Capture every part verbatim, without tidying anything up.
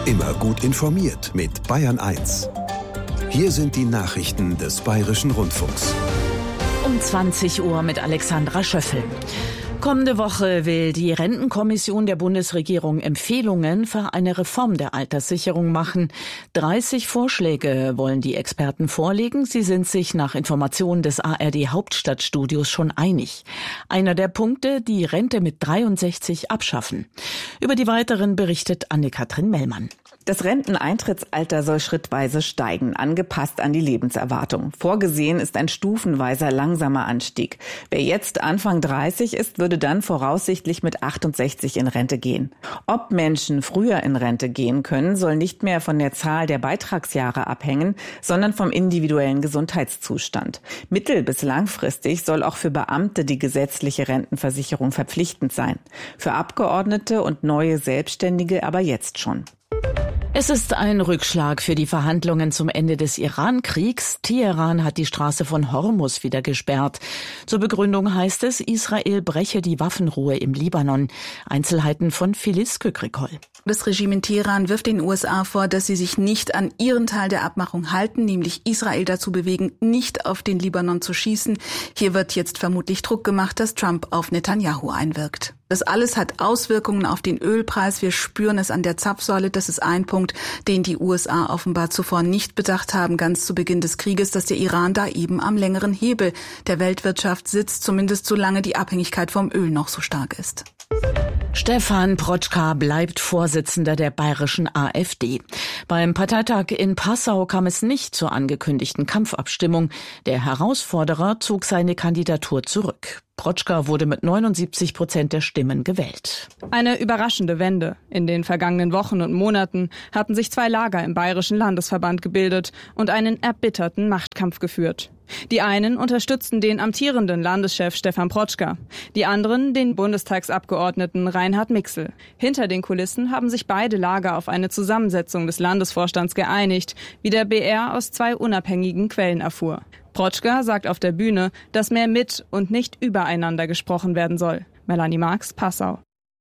Immer gut informiert mit Bayern eins. Hier sind die Nachrichten des Bayerischen Rundfunks. Um zwanzig Uhr mit Alexandra Schöffel. Kommende Woche will die Rentenkommission der Bundesregierung Empfehlungen für eine Reform der Alterssicherung machen. dreißig Vorschläge wollen die Experten vorlegen. Sie sind sich nach Informationen des A R D Hauptstadtstudios schon einig. Einer der Punkte, die Rente mit dreiundsechzig abschaffen. Über die weiteren berichtet Anne-Kathrin Mellmann. Das Renteneintrittsalter soll schrittweise steigen, angepasst an die Lebenserwartung. Vorgesehen ist ein stufenweiser langsamer Anstieg. Wer jetzt Anfang dreißig ist, würde dann voraussichtlich mit achtundsechzig in Rente gehen. Ob Menschen früher in Rente gehen können, soll nicht mehr von der Zahl der Beitragsjahre abhängen, sondern vom individuellen Gesundheitszustand. Mittel- bis langfristig soll auch für Beamte die gesetzliche Rentenversicherung verpflichtend sein. Für Abgeordnete und neue Selbstständige aber jetzt schon. Es ist ein Rückschlag für die Verhandlungen zum Ende des Iran-Kriegs. Teheran hat die Straße von Hormuz wieder gesperrt. Zur Begründung heißt es, Israel breche die Waffenruhe im Libanon. Einzelheiten von Phyllis Kükrikol. Das Regime in Teheran wirft den U S A vor, dass sie sich nicht an ihren Teil der Abmachung halten, nämlich Israel dazu bewegen, nicht auf den Libanon zu schießen. Hier wird jetzt vermutlich Druck gemacht, dass Trump auf Netanyahu einwirkt. Das alles hat Auswirkungen auf den Ölpreis. Wir spüren es an der Zapfsäule. Das ist ein Punkt, den die U S A offenbar zuvor nicht bedacht haben, ganz zu Beginn des Krieges, dass der Iran da eben am längeren Hebel der Weltwirtschaft sitzt, zumindest solange die Abhängigkeit vom Öl noch so stark ist. Stefan Protschka bleibt Vorsitzender der bayerischen AfD. Beim Parteitag in Passau kam es nicht zur angekündigten Kampfabstimmung. Der Herausforderer zog seine Kandidatur zurück. Protschka wurde mit neunundsiebzig Prozent der Stimmen gewählt. Eine überraschende Wende. In den vergangenen Wochen und Monaten hatten sich zwei Lager im Bayerischen Landesverband gebildet und einen erbitterten Machtkampf geführt. Die einen unterstützten den amtierenden Landeschef Stefan Protschka, die anderen den Bundestagsabgeordneten Reinhard Mixel. Hinter den Kulissen haben sich beide Lager auf eine Zusammensetzung des Landesvorstands geeinigt, wie der B R aus zwei unabhängigen Quellen erfuhr. Protschka sagt auf der Bühne, dass mehr mit und nicht übereinander gesprochen werden soll. Melanie Marx, Passau.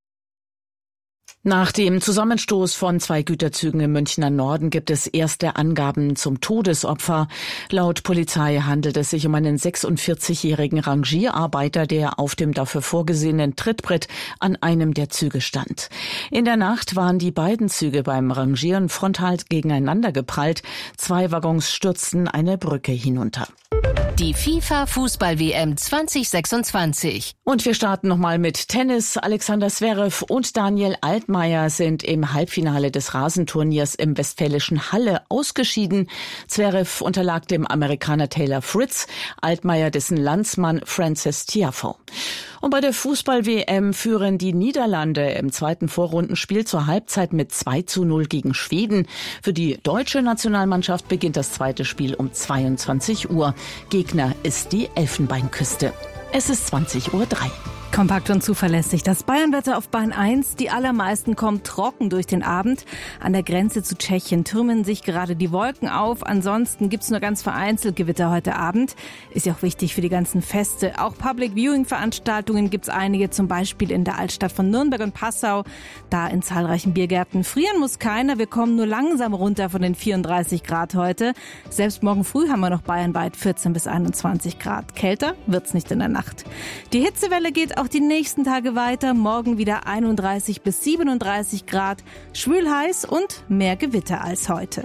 Nach dem Zusammenstoß von zwei Güterzügen im Münchner Norden gibt es erste Angaben zum Todesopfer. Laut Polizei handelt es sich um einen sechsundvierzigjährigen Rangierarbeiter, der auf dem dafür vorgesehenen Trittbrett an einem der Züge stand. In der Nacht waren die beiden Züge beim Rangieren frontal gegeneinander geprallt. Zwei Waggons stürzten eine Brücke hinunter. Die FIFA-Fußball-W M zwanzig sechsundzwanzig. Und wir starten nochmal mit Tennis. Alexander Zverev und Daniel Altmaier sind im Halbfinale des Rasenturniers im westfälischen Halle ausgeschieden. Zverev unterlag dem Amerikaner Taylor Fritz, Altmaier dessen Landsmann Frances Tiafoe. Und bei der Fußball-W M führen die Niederlande im zweiten Vorrundenspiel zur Halbzeit mit zwei zu null gegen Schweden. Für die deutsche Nationalmannschaft beginnt das zweite Spiel um zweiundzwanzig Uhr. Gegner ist die Elfenbeinküste. Es ist zwanzig Uhr drei. Kompakt und zuverlässig. Das Bayernwetter auf Bahn eins. Die allermeisten kommen trocken durch den Abend. An der Grenze zu Tschechien türmen sich gerade die Wolken auf. Ansonsten gibt's nur ganz vereinzelt Gewitter heute Abend. Ist ja auch wichtig für die ganzen Feste. Auch Public Viewing Veranstaltungen gibt's einige, zum Beispiel in der Altstadt von Nürnberg und Passau. Da in zahlreichen Biergärten. Frieren muss keiner. Wir kommen nur langsam runter von den vierunddreißig Grad heute. Selbst morgen früh haben wir noch bayernweit vierzehn bis einundzwanzig Grad. Kälter wird's nicht in der Nacht. Die Hitzewelle geht auch die nächsten Tage weiter. Morgen wieder einunddreißig bis siebenunddreißig Grad. Schwül heiß und mehr Gewitter als heute.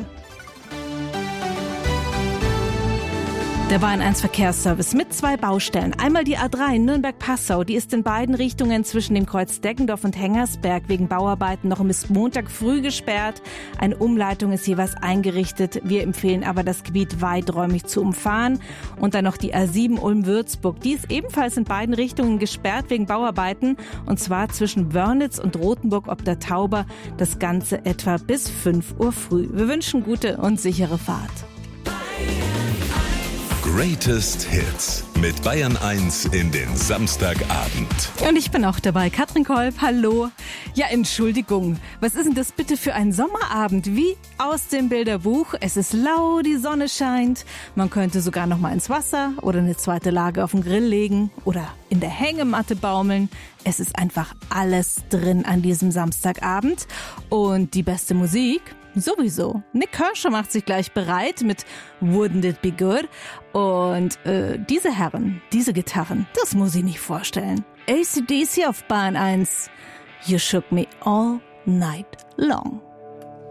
Der Bayern eins Verkehrsservice mit zwei Baustellen. Einmal die A drei Nürnberg-Passau. Die ist in beiden Richtungen zwischen dem Kreuz Deggendorf und Hengersberg wegen Bauarbeiten noch bis Montag früh gesperrt. Eine Umleitung ist jeweils eingerichtet. Wir empfehlen aber, das Gebiet weiträumig zu umfahren. Und dann noch die A sieben Ulm-Würzburg. Die ist ebenfalls in beiden Richtungen gesperrt wegen Bauarbeiten. Und zwar zwischen Wörnitz und Rothenburg ob der Tauber. Das Ganze etwa bis fünf Uhr früh. Wir wünschen gute und sichere Fahrt. Greatest Hits mit Bayern eins in den Samstagabend. Und ich bin auch dabei, Katrin Kolb, hallo. Ja, Entschuldigung, was ist denn das bitte für ein Sommerabend? Wie aus dem Bilderbuch. Es ist lau, die Sonne scheint. Man könnte sogar noch mal ins Wasser oder eine zweite Lage auf den Grill legen oder in der Hängematte baumeln. Es ist einfach alles drin an diesem Samstagabend. Und die beste Musik? Sowieso. Nick Kershaw macht sich gleich bereit mit Wouldn't It Be Good? Und äh, diese Herren, diese Gitarren, das muss ich nicht vorstellen. A C D C auf Bahn eins. You shook me all night long.